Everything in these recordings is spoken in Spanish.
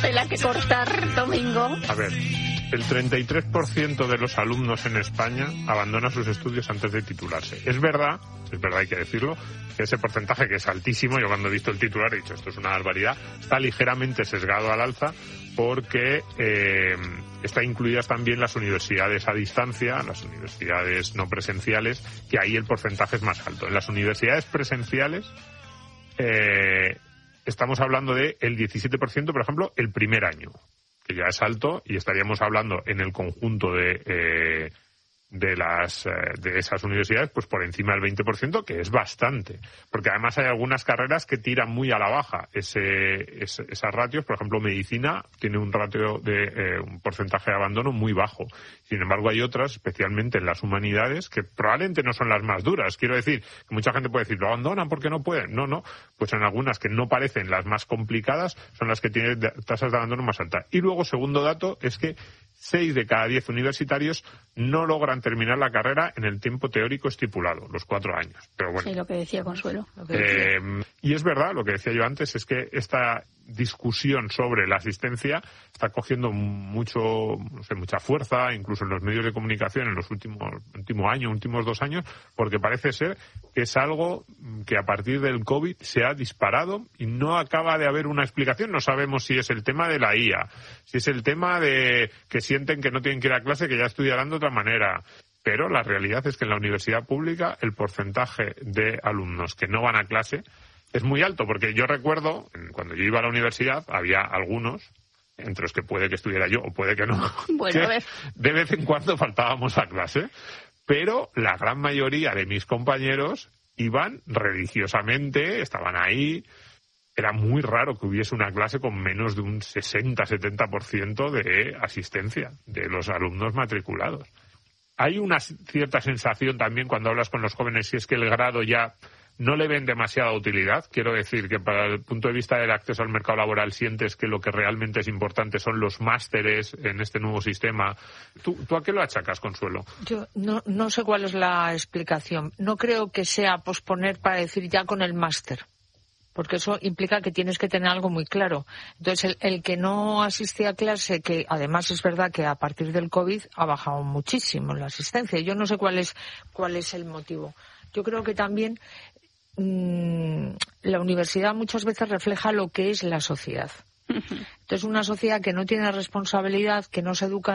tela que cortar, Domingo. A ver, el 33% de los alumnos en España abandona sus estudios antes de titularse. Es verdad, hay que decirlo, que ese porcentaje, que es altísimo, yo cuando he visto el titular he dicho, esto es una barbaridad, está ligeramente sesgado al alza porque están incluidas también las universidades a distancia, las universidades no presenciales, que ahí el porcentaje es más alto. En las universidades presenciales estamos hablando de el 17%, por ejemplo, el primer año, que ya es alto, y estaríamos hablando en el conjunto de esas universidades pues por encima del 20%, que es bastante, porque además hay algunas carreras que tiran muy a la baja esas ratios. Por ejemplo, medicina tiene un ratio de un porcentaje de abandono muy bajo. Sin embargo, hay otras, especialmente en las humanidades, que probablemente no son las más duras. Quiero decir que mucha gente puede decir, lo abandonan porque no pueden. No, pues en algunas que no parecen las más complicadas son las que tienen tasas de abandono más altas. Y luego, segundo dato, es que 6 de cada 10 universitarios no logran terminar la carrera en el tiempo teórico estipulado, los 4 años. Pero bueno. Sí, lo que decía Consuelo. Y es verdad, lo que decía yo antes, es que esta discusión sobre la asistencia está cogiendo mucha fuerza, incluso en los medios de comunicación en los últimos 2 años, porque parece ser que es algo que a partir del COVID se ha disparado y no acaba de haber una explicación. No sabemos si es el tema de la IA, si es el tema de que sienten que no tienen que ir a clase, que ya estudiarán de otra manera. Pero la realidad es que en la universidad pública el porcentaje de alumnos que no van a clase es muy alto, porque yo recuerdo, cuando yo iba a la universidad, había algunos, entre los que puede que estuviera yo o puede que no, bueno, que de vez en cuando faltábamos a clase, pero la gran mayoría de mis compañeros iban religiosamente, estaban ahí. Era muy raro que hubiese una clase con menos de un 60-70% de asistencia de los alumnos matriculados. Hay una cierta sensación también cuando hablas con los jóvenes, si es que el grado ya no le ven demasiada utilidad. Quiero decir que para el punto de vista del acceso al mercado laboral sientes que lo que realmente es importante son los másteres en este nuevo sistema. ¿Tú a qué lo achacas, Consuelo? Yo no sé cuál es la explicación. No creo que sea posponer para decir ya con el máster, porque eso implica que tienes que tener algo muy claro. Entonces, el que no asiste a clase, que además es verdad que a partir del COVID ha bajado muchísimo la asistencia. Yo no sé cuál es el motivo. Yo creo que también la universidad muchas veces refleja lo que es la sociedad. Entonces, una sociedad que no tiene responsabilidad, que no se educa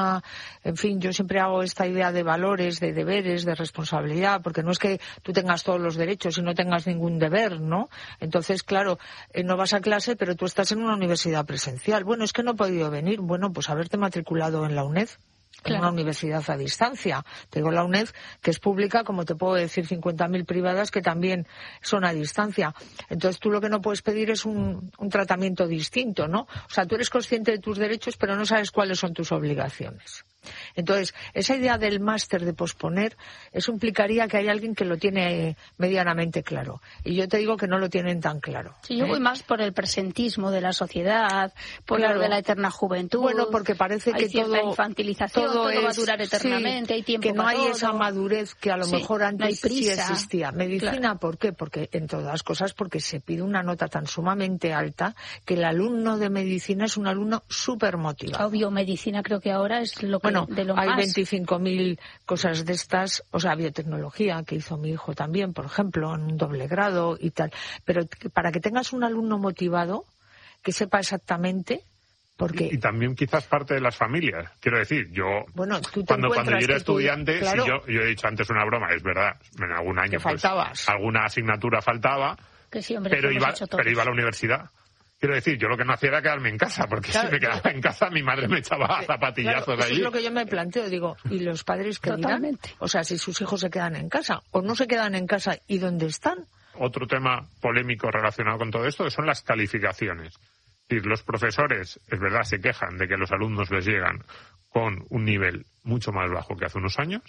en fin, yo siempre hago esta idea de valores, de deberes, de responsabilidad, porque no es que tú tengas todos los derechos y no tengas ningún deber, ¿no? Entonces, claro, no vas a clase, pero tú estás en una universidad presencial. Bueno, es que no he podido venir. Bueno, pues haberte matriculado en la UNED. En una universidad a distancia. Te digo la UNED, que es pública, como te puedo decir 50.000 privadas que también son a distancia. Entonces tú lo que no puedes pedir es un tratamiento distinto, ¿no? O sea, tú eres consciente de tus derechos, pero no sabes cuáles son tus obligaciones. Entonces, esa idea del máster de posponer, eso implicaría que hay alguien que lo tiene medianamente claro. Y yo te digo que no lo tienen tan claro. Sí, yo voy más por el presentismo de la sociedad, por lo de la eterna juventud. Bueno, porque parece que cierta infantilización, todo va a durar eternamente, hay tiempo que no hay todo. Esa madurez que a lo mejor antes no sí existía. Medicina, claro. ¿Por qué? Porque, entre otras cosas, porque se pide una nota tan sumamente alta que el alumno de medicina es un alumno súper motivado. Biomedicina creo que ahora es lo que de lo hay más. 25.000 cosas de estas, o sea, biotecnología, que hizo mi hijo también, por ejemplo, en un doble grado y tal. Pero para que tengas un alumno motivado, que sepa exactamente. Porque... Y también quizás parte de las familias. Quiero decir, yo tú cuando yo era estudiante, claro, si yo he dicho antes una broma, es verdad, en algún año pues, alguna asignatura faltaba, que sí, hombre, pero iba a la universidad. Quiero decir, yo lo que no hacía era quedarme en casa, porque si me quedaba en casa mi madre me echaba zapatillazos allí. Eso es lo que yo me planteo, digo, ¿y los padres qué dirán? O sea, si sus hijos se quedan en casa o no se quedan en casa, ¿y dónde están? Otro tema polémico relacionado con todo esto que son las calificaciones. Es decir, los profesores, es verdad, se quejan de que los alumnos les llegan con un nivel mucho más bajo que hace unos años,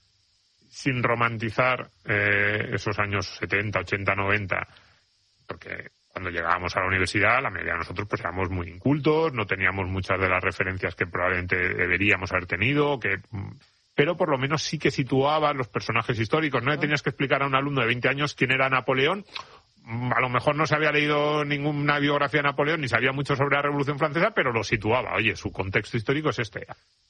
sin romantizar esos años 70, 80, 90, porque cuando llegábamos a la universidad, la mayoría de nosotros pues éramos muy incultos, no teníamos muchas de las referencias que probablemente deberíamos haber tenido, pero por lo menos sí que situaba los personajes históricos. No le tenías que explicar a un alumno de 20 años quién era Napoleón. a lo mejor no se había leído ninguna biografía de Napoleón ni sabía mucho sobre la Revolución Francesa, pero lo situaba. Oye, su contexto histórico es este.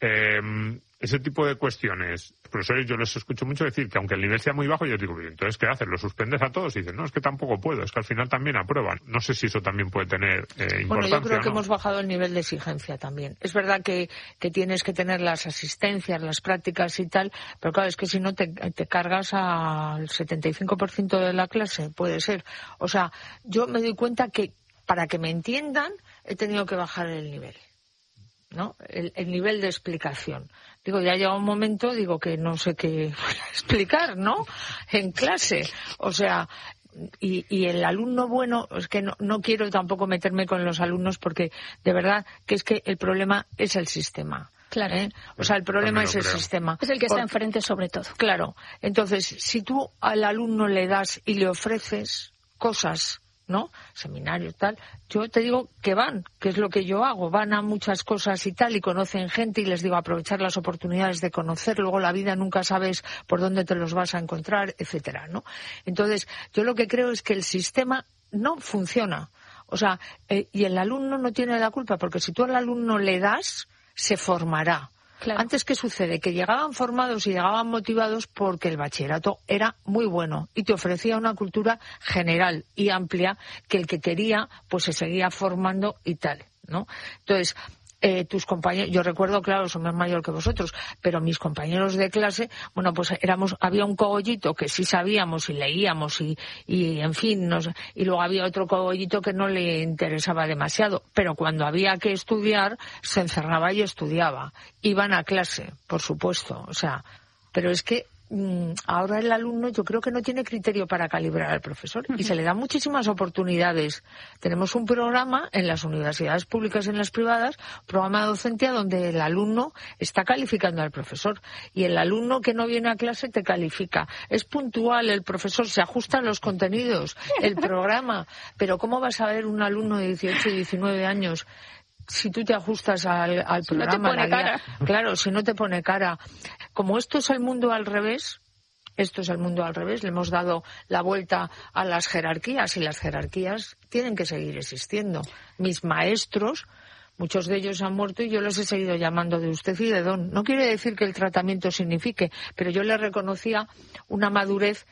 Ese tipo de cuestiones, profesores, yo les escucho mucho decir que aunque el nivel sea muy bajo, yo digo, entonces, ¿qué haces? ¿Lo suspendes a todos? Y dicen, no, es que tampoco puedo, es que al final también aprueban. No sé si eso también puede tener importancia. Bueno, yo creo que ¿no? hemos bajado el nivel de exigencia también. Es verdad que tienes que tener las asistencias, las prácticas y tal, pero claro, es que si no te cargas al 75% de la clase, puede ser. O sea, yo me doy cuenta que para que me entiendan he tenido que bajar el nivel, ¿no? El nivel de explicación. Digo, ya llega un momento, digo, que no sé qué voy a explicar, ¿no? En clase. O sea, y el alumno bueno, es que no quiero tampoco meterme con los alumnos porque de verdad que es que el problema es el sistema. Claro. O sea, el problema es el sistema. Es el que está enfrente sobre todo. Claro. Entonces, si tú al alumno le das y le ofreces cosas, ¿no? Seminarios, tal. Yo te digo que van, que es lo que yo hago. Van a muchas cosas y tal y conocen gente y les digo aprovechar las oportunidades de conocer. Luego la vida nunca sabes por dónde te los vas a encontrar, etcétera, ¿no? Entonces, yo lo que creo es que el sistema no funciona. O sea, y el alumno no tiene la culpa porque si tú al alumno le das, se formará. Claro. Antes, ¿qué sucede? Que llegaban formados y llegaban motivados porque el bachillerato era muy bueno y te ofrecía una cultura general y amplia que el que quería pues se seguía formando y tal, ¿no? Entonces, tus compañeros, yo recuerdo, claro, soy más mayor que vosotros, pero mis compañeros de clase, bueno, pues había un cogollito que sí sabíamos y leíamos y en fin, y luego había otro cogollito que no le interesaba demasiado, pero cuando había que estudiar, se encerraba y estudiaba. Iban a clase, por supuesto, o sea, pero es que ahora el alumno yo creo que no tiene criterio para calibrar al profesor y se le dan muchísimas oportunidades. Tenemos un programa en las universidades públicas y en las privadas, programa de docencia donde el alumno está calificando al profesor y el alumno que no viene a clase te califica. Es puntual, el profesor se ajusta a los contenidos, el programa, pero ¿cómo vas a ver un alumno de 18 y 19 años si tú te ajustas al programa? No te pone cara. Claro, si no te pone cara. Como esto es el mundo al revés, le hemos dado la vuelta a las jerarquías y las jerarquías tienen que seguir existiendo. Mis maestros, muchos de ellos han muerto y yo los he seguido llamando de usted y de don. No quiere decir que el tratamiento signifique, pero yo le reconocía una madurez,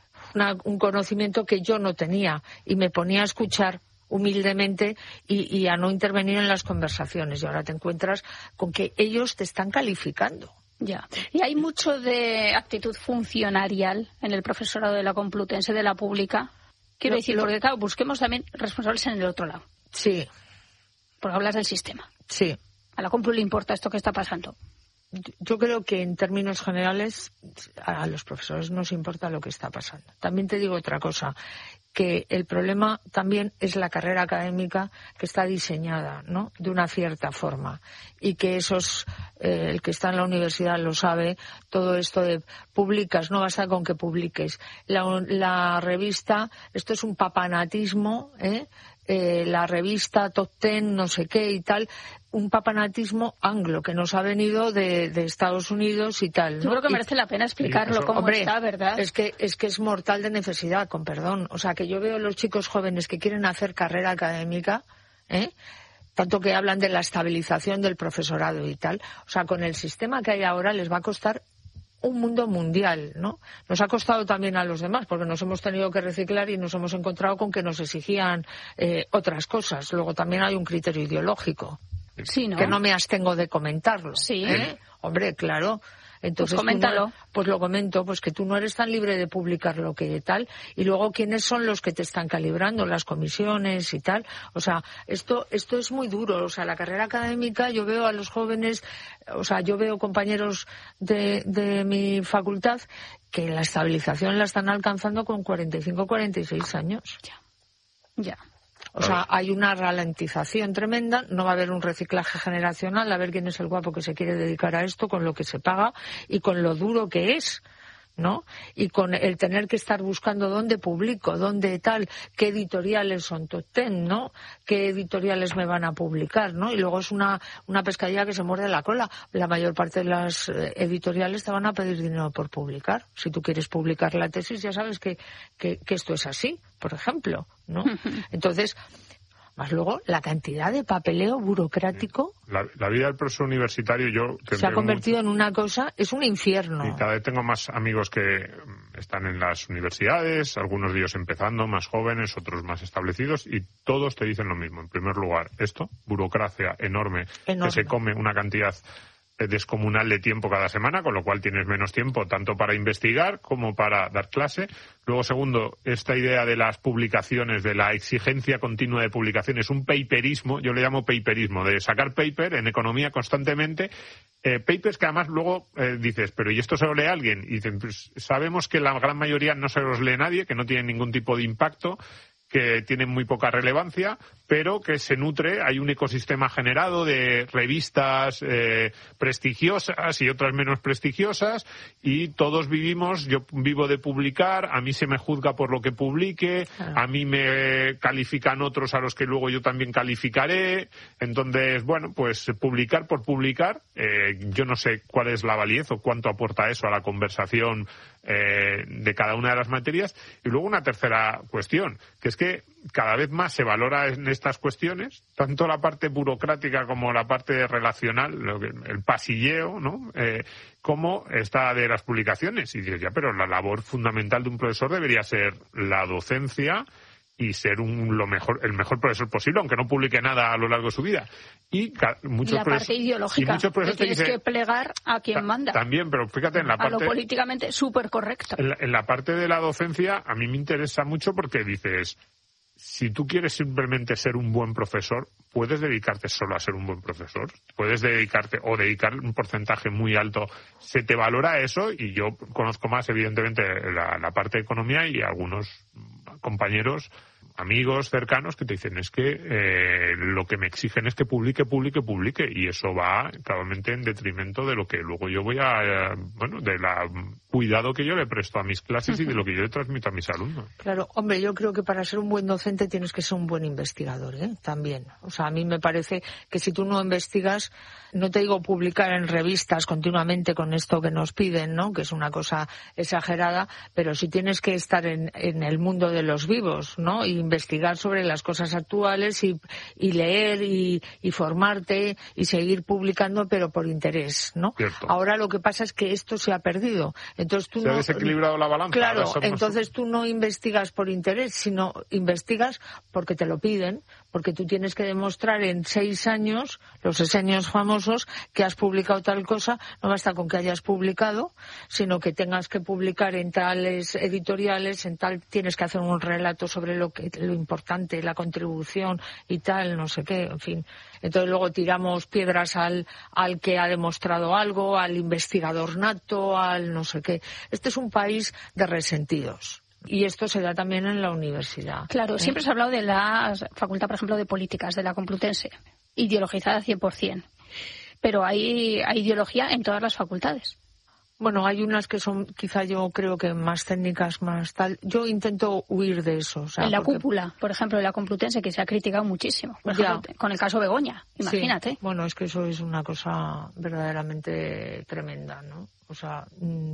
un conocimiento que yo no tenía y me ponía a escuchar humildemente y a no intervenir en las conversaciones. Y ahora te encuentras con que ellos te están calificando. Ya. Y hay mucho de actitud funcionarial en el profesorado de la Complutense, de la pública. Quiero decir, porque claro, busquemos también responsables en el otro lado. Sí. Porque hablas del sistema. Sí. A la Complu le importa esto que está pasando. Yo creo que en términos generales a los profesores nos importa lo que está pasando. También te digo otra cosa, que el problema también es la carrera académica que está diseñada, ¿no?, de una cierta forma y que el que está en la universidad lo sabe, todo esto de publicas, no basta con que publiques. La revista, esto es un papanatismo, la revista Top Ten, no sé qué y tal, un papanatismo anglo que nos ha venido de Estados Unidos y tal, ¿no? Yo creo que merece la pena explicarlo cómo está, ¿verdad? Es que es mortal de necesidad, con perdón. O sea, que yo veo los chicos jóvenes que quieren hacer carrera académica, tanto que hablan de la estabilización del profesorado y tal. O sea, con el sistema que hay ahora les va a costar un mundo mundial, ¿no? Nos ha costado también a los demás, porque nos hemos tenido que reciclar y nos hemos encontrado con que nos exigían otras cosas. Luego también hay un criterio ideológico. Sí, ¿no? Que no me abstengo de comentarlo. Sí. Hombre, claro. Entonces, pues coméntalo. Pues lo comento, pues que tú no eres tan libre de publicar lo que tal. Y luego, ¿quiénes son los que te están calibrando? Las comisiones y tal. O sea, esto es muy duro. O sea, la carrera académica, yo veo a los jóvenes, o sea, yo veo compañeros de mi facultad que la estabilización la están alcanzando con 45, 46 años. Ya. O sea, hay una ralentización tremenda, no va a haber un reciclaje generacional, a ver quién es el guapo que se quiere dedicar a esto, con lo que se paga y con lo duro que es. ¿no? Y con el tener que estar buscando dónde publico, dónde tal, qué editoriales son top 10, ¿no? Qué editoriales me van a publicar, ¿no? Y luego es una pescadilla que se muerde la cola. La mayor parte de las editoriales te van a pedir dinero por publicar. Si tú quieres publicar la tesis, ya sabes que esto es así, por ejemplo, ¿no? Entonces, más luego la cantidad de papeleo burocrático. La vida del profesor universitario se ha convertido en una cosa, es un infierno. Y cada vez tengo más amigos que están en las universidades, algunos de ellos empezando, más jóvenes, otros más establecidos, y todos te dicen lo mismo. En primer lugar, burocracia enorme. Que se come una cantidad descomunal de tiempo cada semana, con lo cual tienes menos tiempo tanto para investigar como para dar clase. Luego, segundo, esta idea de las publicaciones, de la exigencia continua de publicaciones, un paperismo, yo le llamo paperismo, de sacar paper en economía constantemente, papers que además luego dices, pero ¿y esto se lo lee alguien? Y dicen, pues sabemos que la gran mayoría no se los lee nadie, que no tienen ningún tipo de impacto, que tienen muy poca relevancia, pero que se nutre, hay un ecosistema generado de revistas prestigiosas y otras menos prestigiosas, y todos yo vivo de publicar, a mí se me juzga por lo que publique, a mí me califican otros a los que luego yo también calificaré. Entonces, bueno, pues publicar por publicar, yo no sé cuál es la validez o cuánto aporta eso a la conversación de cada una de las materias. Y luego una tercera cuestión, que es que cada vez más se valora en estas cuestiones, tanto la parte burocrática como la parte relacional, el pasilleo, ¿no? Como esta de las publicaciones. Y dices, ya, pero la labor fundamental de un profesor debería ser la docencia y ser el mejor profesor posible, aunque no publique nada a lo largo de su vida. Y la parte ideológica, que tienes que plegar a quien manda. También, pero fíjate en la parte... A lo políticamente súper correcto. En la parte de la docencia, a mí me interesa mucho porque dices, si tú quieres simplemente ser un buen profesor, puedes dedicarte solo a ser un buen profesor. Puedes dedicar un porcentaje muy alto. Se te valora eso, y yo conozco más, evidentemente, la parte de economía, y algunos compañeros, amigos cercanos que te dicen, es que lo que me exigen es que publique, y eso va claramente en detrimento de lo que luego yo voy de la cuidado que yo le presto a mis clases y de lo que yo le transmito a mis alumnos. Claro, hombre, yo creo que para ser un buen docente tienes que ser un buen investigador, también. O sea, a mí me parece que si tú no investigas, no te digo publicar en revistas continuamente con esto que nos piden, ¿no? Que es una cosa exagerada, pero si tienes que estar en el mundo de los vivos, ¿no? Y investigar sobre las cosas actuales y leer y formarte y seguir publicando, pero por interés, ¿no? Cierto. Ahora lo que pasa es que esto se ha perdido. Entonces tú se ha desequilibrado la balanza. Claro, entonces tú no investigas por interés, sino investigas porque te lo piden, porque tú tienes que demostrar en 6 años, los 6 años famosos, que has publicado tal cosa. No basta con que hayas publicado, sino que tengas que publicar en tales editoriales, tienes que hacer un relato sobre lo importante, la contribución y tal, no sé qué, en fin. Entonces luego tiramos piedras al que ha demostrado algo, al investigador nato, al no sé qué. Este es un país de resentidos. Y esto se da también en la universidad. Claro, siempre se ha hablado de la facultad, por ejemplo, de políticas, de la Complutense, ideologizada 100%. Pero hay ideología en todas las facultades. Bueno, hay unas que son, quizá yo creo que más técnicas, más tal. Yo intento huir de eso. O sea, en la cúpula, por ejemplo, de la Complutense, que se ha criticado muchísimo. Por ejemplo, con el caso Begoña, imagínate. Sí. Bueno, es que eso es una cosa verdaderamente tremenda, ¿no? O sea,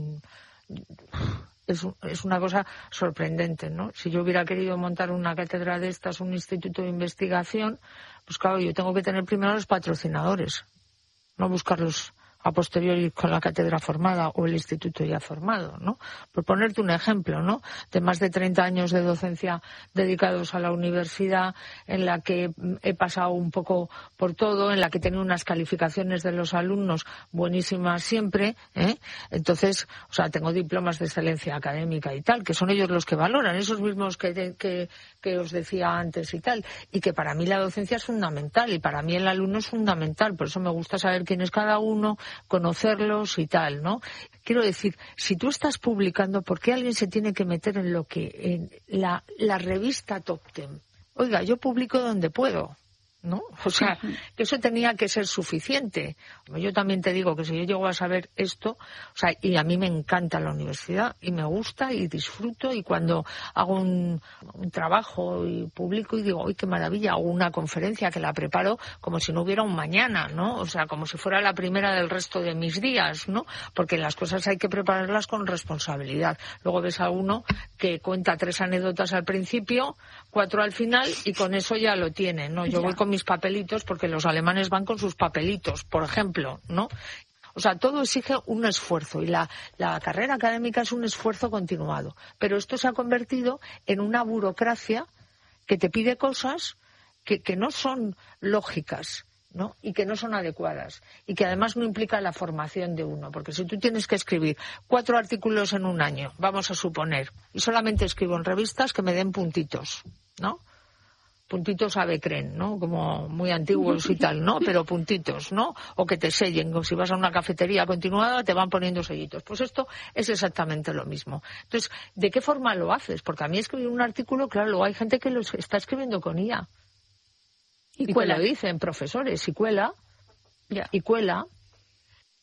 es una cosa sorprendente, ¿no? Si yo hubiera querido montar una cátedra de estas, un instituto de investigación, pues claro, yo tengo que tener primero los patrocinadores, no buscarlos a posteriori con la cátedra formada o el instituto ya formado, ¿no? Por ponerte un ejemplo, ¿no? De más de 30 años de docencia dedicados a la universidad, en la que he pasado un poco por todo, en la que he tenido unas calificaciones de los alumnos buenísimas siempre, Entonces, o sea, tengo diplomas de excelencia académica y tal, que son ellos los que valoran, esos mismos que os decía antes y tal, y que para mí la docencia es fundamental, y para mí el alumno es fundamental, por eso me gusta saber quién es cada uno, conocerlos y tal, ¿no? Quiero decir, si tú estás publicando, ¿por qué alguien se tiene que meter en la revista Top 10? Oiga, yo publico donde puedo. ¿no? O sea, que eso tenía que ser suficiente. Yo también te digo que si yo llego a saber esto, o sea, y a mí me encanta la universidad y me gusta y disfruto, y cuando hago un trabajo y publico y digo, ¡ay, qué maravilla! Hago una conferencia que la preparo como si no hubiera un mañana, ¿no? O sea, como si fuera la primera del resto de mis días, ¿no? Porque las cosas hay que prepararlas con responsabilidad. Luego ves a uno que cuenta 3 anécdotas al principio, 4 al final, y con eso ya lo tiene, ¿no? Yo voy con mis papelitos, porque los alemanes van con sus papelitos, por ejemplo, ¿no? O sea, todo exige un esfuerzo, y la carrera académica es un esfuerzo continuado. Pero esto se ha convertido en una burocracia que te pide cosas que no son lógicas, ¿no? Y que no son adecuadas, y que además no implica la formación de uno, porque si tú tienes que escribir 4 artículos en un año, vamos a suponer, y solamente escribo en revistas que me den puntitos, ¿no? Puntitos Avecren, ¿no? Como muy antiguos y tal, ¿no? Pero puntitos, ¿no? O que te sellen, o si vas a una cafetería continuada te van poniendo sellitos. Pues esto es exactamente lo mismo. Entonces, ¿de qué forma lo haces? Porque a mí escribir un artículo, claro, luego hay gente que lo está escribiendo con IA. Y cuela, dicen profesores, y cuela,